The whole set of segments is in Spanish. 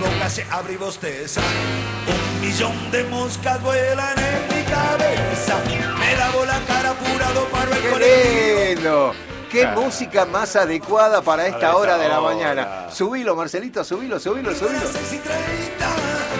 boca se abre y bosteza. 1.000.000 de moscas vuelan en mi cabeza. Me lavo la cara apurado para el colectivo. lindo! ¡Qué música más adecuada para esta hora de la mañana! Subilo, Marcelito, subilo. Las 6:30.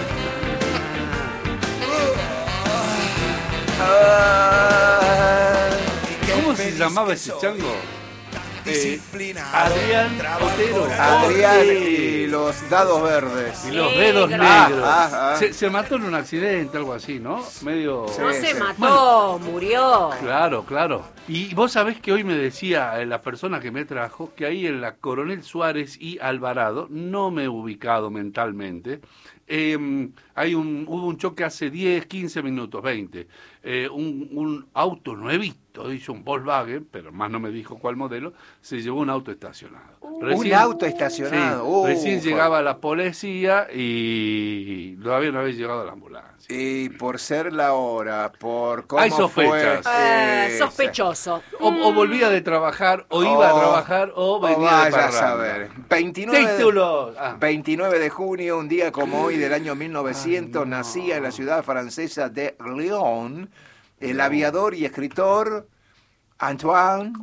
¿Cómo se llamaba ese chango? Disciplinado. Adrián Otero. Adrián y los dados verdes. Y los dedos Negro. negros. Se mató en un accidente, algo así, ¿no? Medio... Sí. No se mató, murió. Claro, claro. Y vos sabés que hoy me decía la persona que me trajo que ahí en la Coronel Suárez y Alvarado, no me he ubicado mentalmente, hubo un choque hace 10, 15 minutos, 20. Un auto nuevito, dice un Volkswagen, pero más no me dijo cuál modelo, se llevó un auto estacionado. Un auto estacionado. Sí, recién llegaba la policía y todavía no había llegado la ambulancia. Y por ser la hora, por cómo Hay sospechas. fue... Sospechoso. O volvía de trabajar, o iba a trabajar, o venía de vaya a parranda. saber. 29 Títulos. 29 de junio, un día como hoy del año 1900, nacía en la ciudad francesa de Lyon el aviador y escritor Antoine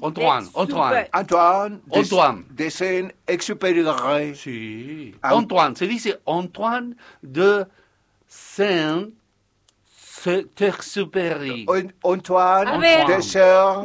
de Saint-Exupéry. Sí. Antoine, se dice Antoine de Saint-Exupéry. Antoine A ver, de Saint-Exupéry.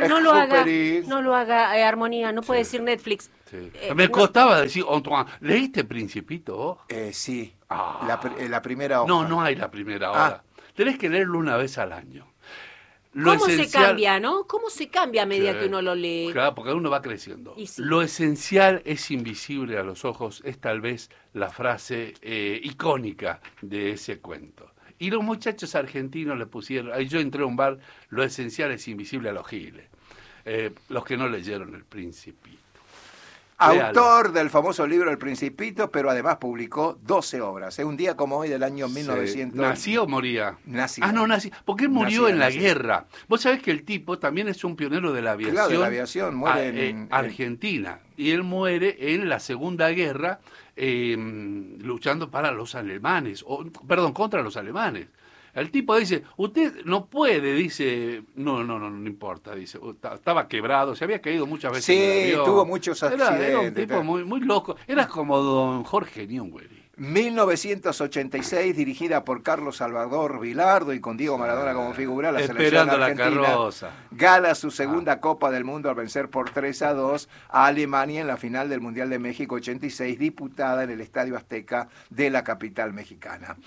No lo haga, Armonía, no puede decir Netflix. Sí. Me costaba decir Antoine. ¿Leíste Principito vos? Sí, Ah. la primera hoja. No hay la primera hora. Tenés que leerlo una vez al año. ¿Cómo se cambia, no? ¿Cómo se cambia a medida que uno lo lee? Claro, porque uno va creciendo. Y sí. Lo esencial es invisible a los ojos, es tal vez la frase icónica de ese cuento. Y los muchachos argentinos le pusieron, ahí yo entré a un bar, lo esencial es invisible a los giles. Los que no leyeron El Principito. Autor del famoso libro El Principito, pero además publicó 12 obras. Un día como hoy del año 1900. ¿Nació o moría? Nació. No, nació. Porque él murió en la guerra. Vos sabés que el tipo también es un pionero de la aviación. Claro, de la aviación. Muere en Argentina. Y él muere en la Segunda Guerra luchando para los alemanes. Contra los alemanes. El tipo dice, usted no puede, dice, no importa, dice, estaba quebrado, se había caído muchas veces en el avión. Tuvo muchos accidentes. Era un tipo muy loco, era como don Jorge Newbery. 1986, dirigida por Carlos Salvador Vilardo y con Diego Maradona como figura, la selección Esperando la argentina carroza. gana su segunda Copa del Mundo al vencer por 3-2 a Alemania en la final del Mundial de México 86, disputada en el Estadio Azteca de la capital mexicana.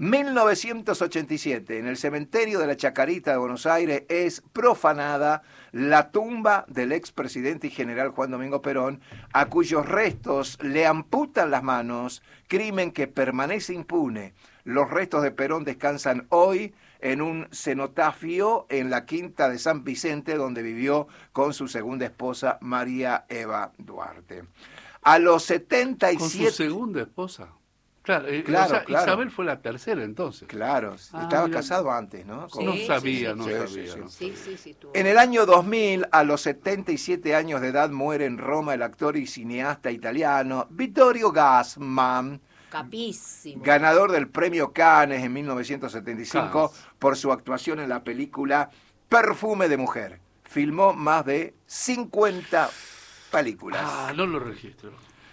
1987, en el cementerio de la Chacarita de Buenos Aires es profanada la tumba del expresidente y general Juan Domingo Perón, a cuyos restos le amputan las manos, crimen que permanece impune. Los restos de Perón descansan hoy en un cenotafio en la Quinta de San Vicente, donde vivió con su segunda esposa, María Eva Duarte. A los 77... Con su segunda esposa. Claro, claro. Isabel fue la tercera entonces. Claro, estaba casado antes, ¿no? No sabía. Sí, En el año 2000, a los 77 años de edad, muere en Roma el actor y cineasta italiano Vittorio Gassman, capísimo, ganador del premio Cannes en 1975 por su actuación en la película Perfume de Mujer. Filmó más de 50 películas. No lo registro.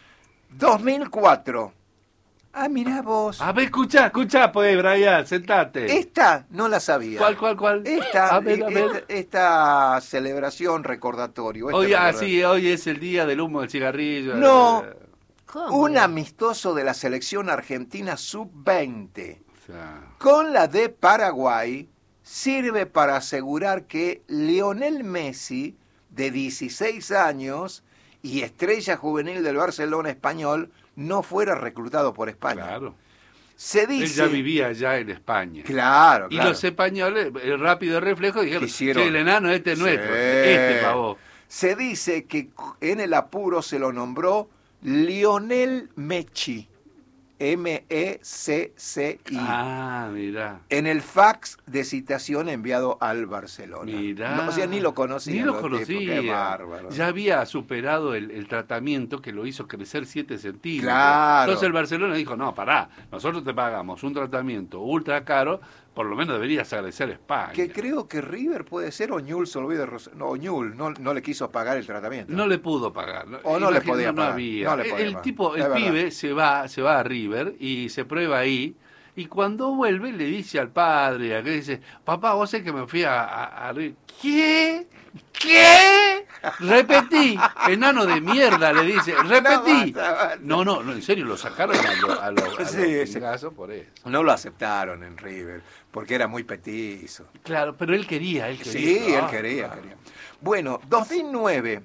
2004. Mirá vos. A ver, escuchá, pues, Brian, sentate. Esta no la sabía. ¿Cuál? Esta, A ver. esta celebración recordatorio. Hoy es el día del humo del cigarrillo. No, ¿cómo? Un amistoso de la selección argentina sub-20 O sea, con la de Paraguay sirve para asegurar que Lionel Messi, de 16 años y estrella juvenil del Barcelona español, no fuera reclutado por España. claro. Se dice... Él ya vivía allá en España. Claro. Y los españoles, el rápido reflejo, dijeron, Hicieron... che, el enano este es nuestro, Sí. este pa' vos. Se dice que en el apuro se lo nombró Lionel Messi, MECCI. Ah, mirá. En el fax de citación enviado al Barcelona. Mirá. No, o sea, ni lo conocía. Ni lo conocía. Qué bárbaro. Ya había superado el tratamiento que lo hizo crecer 7 centímetros. Claro. Entonces el Barcelona dijo, no, pará, nosotros te pagamos un tratamiento ultra caro, por lo menos deberías agradecer a España. Que creo que River puede ser, o Newell's Old Boys. No, Newell's no le quiso pagar el tratamiento. No le pudo pagar. O no le podía pagar. No había. No le podía el pagar. tipo, el Es pibe verdad. se va a River y se prueba ahí. Y cuando vuelve le dice al padre, a que dice, papá, vos sé que me fui a River. ¿Qué? ¿Qué? Repetí, enano de mierda, le dice, repetí. No, en serio, lo sacaron a los pingazos por eso. No lo aceptaron en River, porque era muy petizo. Claro, pero él quería. Sí, él quería. Bueno, 2009.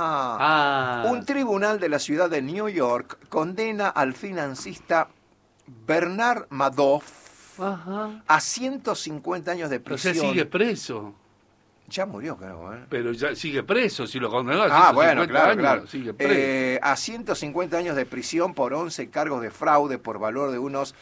Un tribunal de la ciudad de New York condena al financista Bernard Madoff a 150 años de O prisión. sea, sigue preso. Ya murió, creo. Pero ya sigue preso, si lo condenó a 150 años, sigue preso. A 150 años de prisión por 11 cargos de fraude por valor de unos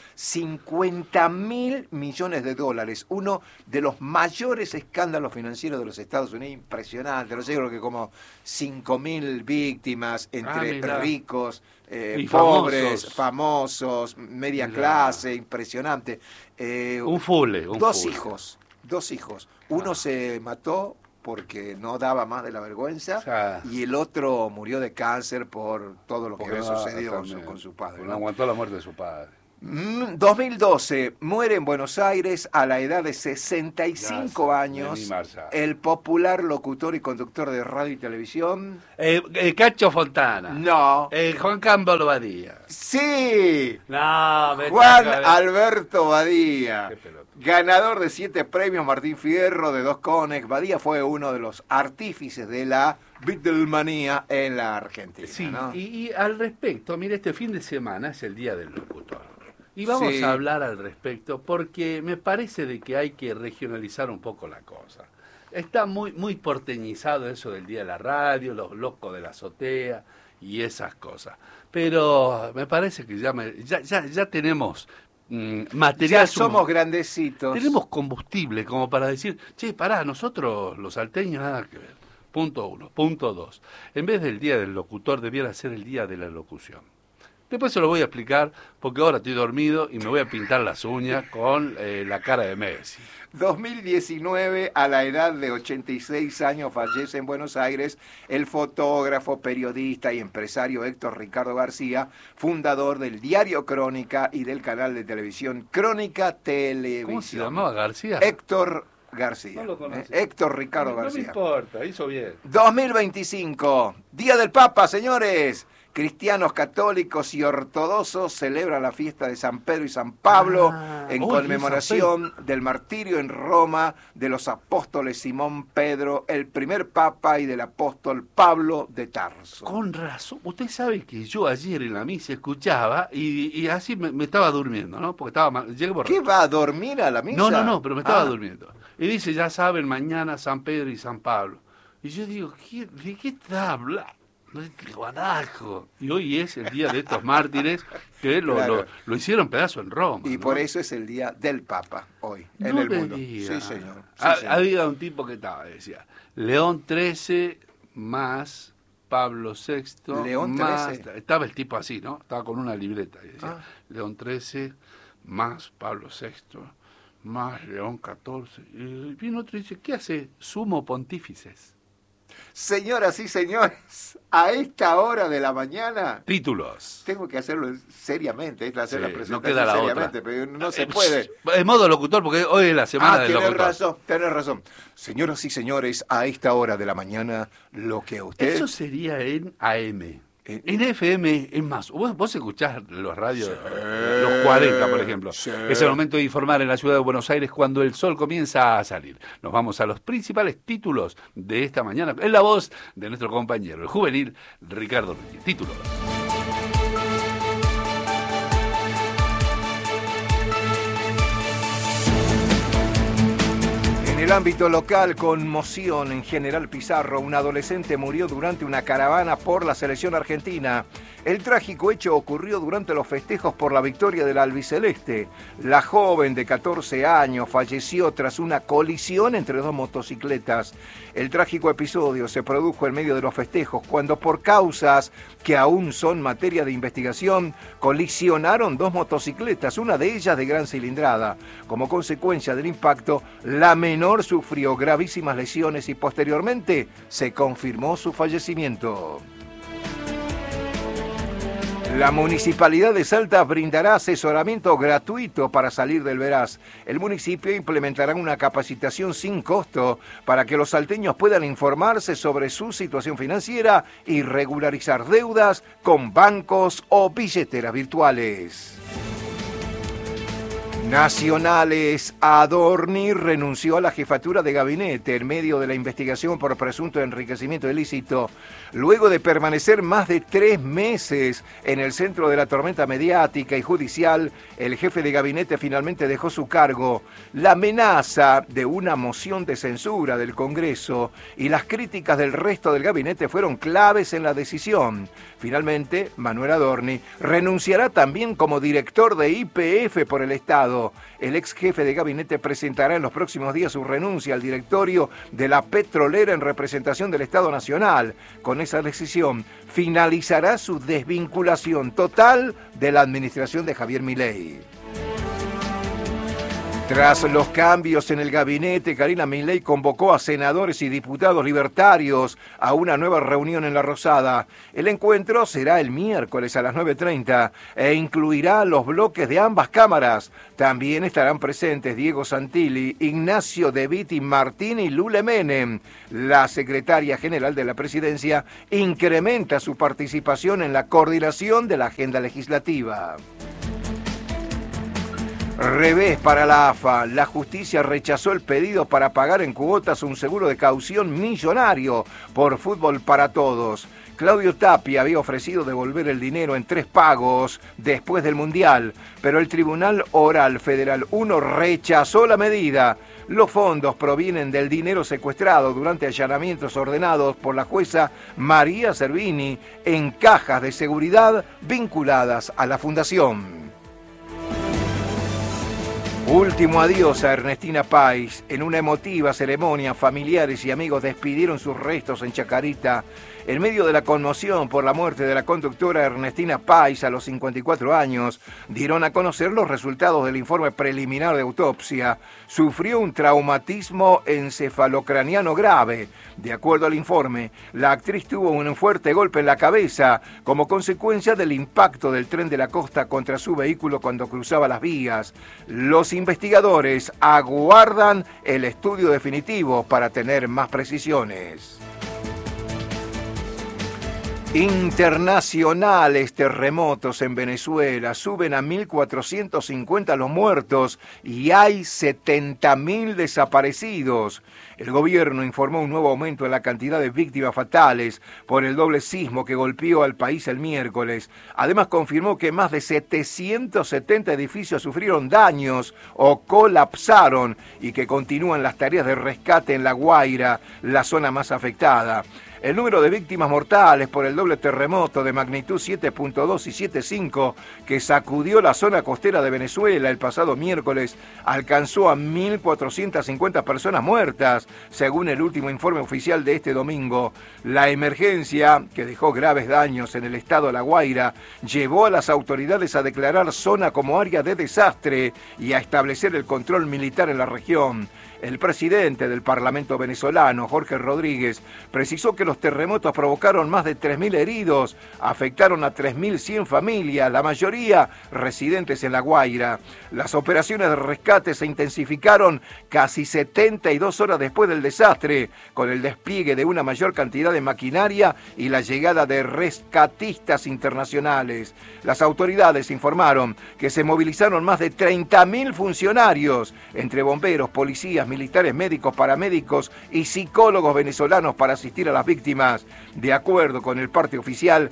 50.000 millones de dólares. Uno de los mayores escándalos financieros de los Estados Unidos. Impresionante. No sé, creo que como 5.000 víctimas entre ricos, pobres, famosos, media clase. Impresionante. Un fule. Dos hijos. Uno se mató porque no daba más de la vergüenza y el otro murió de cáncer por todo lo que había sucedido con su padre. No aguantó la muerte de su padre. 2012, muere en Buenos Aires a la edad de 65 años el popular locutor y conductor de radio y televisión. Cacho Fontana. No. Juan Campbell Badía. Sí. No, Juan Alberto Badía. Ganador de 7 premios Martín Fierro, de 2 Conex. Badía fue uno de los artífices de la Beatlemanía en la Argentina. Sí, ¿no? y al respecto, mire, este fin de semana es el Día del Locutor. Y vamos a hablar al respecto porque me parece de que hay que regionalizar un poco la cosa. Está muy porteñizado eso del Día de la Radio, los locos de la azotea y esas cosas. Pero me parece que ya tenemos material. Ya somos grandecitos. Tenemos combustible como para decir, che, pará, nosotros los salteños nada que ver. Punto 1. Punto 2. En vez del Día del Locutor debiera ser el Día de la Locución. Después se lo voy a explicar porque ahora estoy dormido y me voy a pintar las uñas con la cara de Messi. 2019, a la edad de 86 años, fallece en Buenos Aires el fotógrafo, periodista y empresario Héctor Ricardo García, fundador del diario Crónica y del canal de televisión Crónica Televisión. ¿Cómo se llamaba García? Héctor García. No lo conoces. Héctor Ricardo García. No me importa, hizo bien. 2025, Día del Papa, señores. Cristianos, católicos y ortodoxos celebran la fiesta de San Pedro y San Pablo en conmemoración del martirio en Roma de los apóstoles Simón Pedro, el primer papa, y del apóstol Pablo de Tarso. Con razón. Usted sabe que yo ayer en la misa escuchaba y así me estaba durmiendo, ¿no? Porque llegué por... ¿Qué va a dormir a la misa? No, pero me estaba durmiendo. Y dice, ya saben, mañana San Pedro y San Pablo. Y yo digo, ¿de qué está hablando? Guanajo. Y hoy es el día de estos mártires que lo hicieron pedazo en Roma. Y por eso es el día del Papa hoy, en el mundo. Sí, señor. Había un tipo que decía, León XIII más Pablo VI. León XIII. Estaba el tipo así, ¿no? Estaba con una libreta y decía, León XIII más Pablo VI más León XIV. Y viene otro y dice, ¿qué hace? Sumo pontífices. Señoras y señores, a esta hora de la mañana... Títulos. Tengo que hacerlo seriamente, es hacer la presentación no queda la seriamente, otra. Pero no se puede. En modo locutor, porque hoy es la semana del locutor. Tenés razón. Señoras y señores, a esta hora de la mañana, lo que usted... Eso sería en AM. En FM es más. Vos escuchás los radios, los 40, por ejemplo. Sí. Es el momento de informar en la ciudad de Buenos Aires cuando el sol comienza a salir. Nos vamos a los principales títulos de esta mañana. En la voz de nuestro compañero, el juvenil Ricardo Núñez. Títulos. En el ámbito local, conmoción en General Pizarro. Un adolescente murió durante una caravana por la selección argentina. El trágico hecho ocurrió durante los festejos por la victoria del albiceleste. La joven de 14 años falleció tras una colisión entre dos motocicletas. El trágico episodio se produjo en medio de los festejos cuando, por causas que aún son materia de investigación, colisionaron dos motocicletas, una de ellas de gran cilindrada. Como consecuencia del impacto, la menor sufrió gravísimas lesiones y posteriormente se confirmó su fallecimiento. La Municipalidad de Salta brindará asesoramiento gratuito para salir del veraz. El municipio implementará una capacitación sin costo para que los salteños puedan informarse sobre su situación financiera y regularizar deudas con bancos o billeteras virtuales. Nacionales. Adorni renunció a la jefatura de gabinete en medio de la investigación por presunto enriquecimiento ilícito. Luego de permanecer más de 3 meses en el centro de la tormenta mediática y judicial, el jefe de gabinete finalmente dejó su cargo. La amenaza de una moción de censura del Congreso y las críticas del resto del gabinete fueron claves en la decisión. Finalmente, Manuel Adorni renunciará también como director de YPF por el Estado. El ex jefe de gabinete presentará en los próximos días su renuncia al directorio de la petrolera en representación del Estado Nacional. Con esa decisión finalizará su desvinculación total de la administración de Javier Milei. Tras los cambios en el gabinete, Karina Milei convocó a senadores y diputados libertarios a una nueva reunión en La Rosada. El encuentro será el miércoles a las 9:30 e incluirá los bloques de ambas cámaras. También estarán presentes Diego Santilli, Ignacio De Vitti Martín y Lule Menem. La secretaria general de la presidencia incrementa su participación en la coordinación de la agenda legislativa. Revés para la AFA. La justicia rechazó el pedido para pagar en cuotas un seguro de caución millonario por Fútbol para Todos. Claudio Tapia había ofrecido devolver el dinero en 3 pagos después del Mundial, pero el Tribunal Oral Federal 1 rechazó la medida. Los fondos provienen del dinero secuestrado durante allanamientos ordenados por la jueza María Servini en cajas de seguridad vinculadas a la fundación. Último adiós a Ernestina Pais. En una emotiva ceremonia, familiares y amigos despidieron sus restos en Chacarita. En medio de la conmoción por la muerte de la conductora Ernestina Pais a los 54 años, dieron a conocer los resultados del informe preliminar de autopsia. Sufrió un traumatismo encefalocraniano grave. De acuerdo al informe, la actriz tuvo un fuerte golpe en la cabeza como consecuencia del impacto del tren de la costa contra su vehículo cuando cruzaba las vías. Los investigadores aguardan el estudio definitivo para tener más precisiones. Internacionales. Terremotos en Venezuela. Suben a 1.450 los muertos y hay 70.000 desaparecidos. El gobierno informó un nuevo aumento en la cantidad de víctimas fatales por el doble sismo que golpeó al país el miércoles. Además confirmó que más de 770 edificios sufrieron daños o colapsaron y que continúan las tareas de rescate en La Guaira, la zona más afectada. El número de víctimas mortales por el doble terremoto de magnitud 7.2 y 7.5 que sacudió la zona costera de Venezuela el pasado miércoles alcanzó a 1.450 personas muertas, según el último informe oficial de este domingo. La emergencia, que dejó graves daños en el estado de La Guaira, llevó a las autoridades a declarar zona como área de desastre y a establecer el control militar en la región. El presidente del Parlamento venezolano, Jorge Rodríguez, precisó que los terremotos provocaron más de 3.000 heridos, afectaron a 3.100 familias, la mayoría residentes en La Guaira. Las operaciones de rescate se intensificaron casi 72 horas después del desastre, con el despliegue de una mayor cantidad de maquinaria y la llegada de rescatistas internacionales. Las autoridades informaron que se movilizaron más de 30.000 funcionarios, entre bomberos, policías, militares, médicos, paramédicos y psicólogos venezolanos para asistir a las víctimas víctimas. De acuerdo con el parte oficial,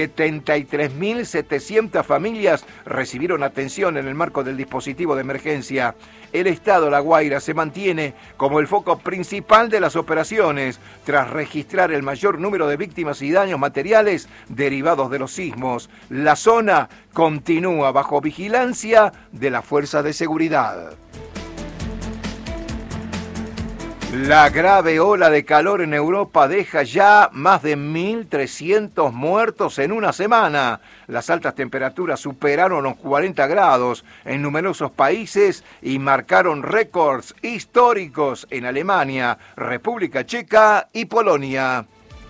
73.700 familias recibieron atención en el marco del dispositivo de emergencia. El estado La Guaira se mantiene como el foco principal de las operaciones, tras registrar el mayor número de víctimas y daños materiales derivados de los sismos. La zona continúa bajo vigilancia de las fuerzas de seguridad. La grave ola de calor en Europa deja ya más de 1.300 muertos en una semana. Las altas temperaturas superaron los 40 grados en numerosos países y marcaron récords históricos en Alemania, República Checa y Polonia.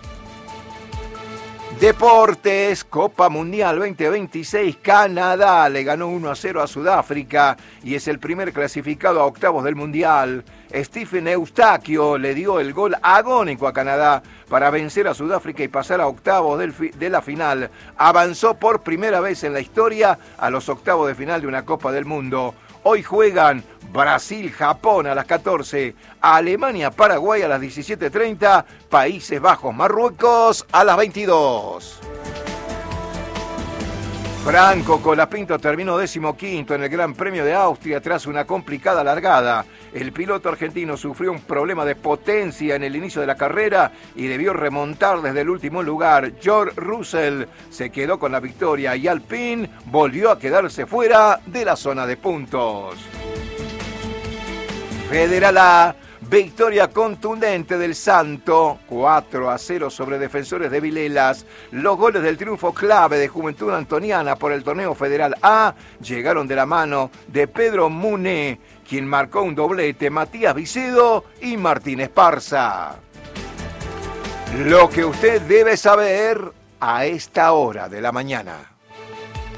Deportes, Copa Mundial 2026, Canadá le ganó 1-0 a Sudáfrica y es el primer clasificado a octavos del Mundial. Stephen Eustaquio le dio el gol agónico a Canadá para vencer a Sudáfrica y pasar a octavos de la final. Avanzó por primera vez en la historia a los octavos de final de una Copa del Mundo. Hoy juegan Brasil-Japón a las 14, Alemania-Paraguay a las 17:30, Países Bajos-Marruecos a las 22. Franco Colapinto terminó 15º en el Gran Premio de Austria tras una complicada largada. El piloto argentino sufrió un problema de potencia en el inicio de la carrera y debió remontar desde el último lugar. George Russell se quedó con la victoria y Alpine volvió a quedarse fuera de la zona de puntos. Federal A, victoria contundente del Santo, 4-0 sobre Defensores de Vilelas. Los goles del triunfo clave de Juventud Antoniana por el torneo Federal A llegaron de la mano de Pedro Muné, quien marcó un doblete, Matías Vicedo y Martín Esparza. Lo que usted debe saber a esta hora de la mañana.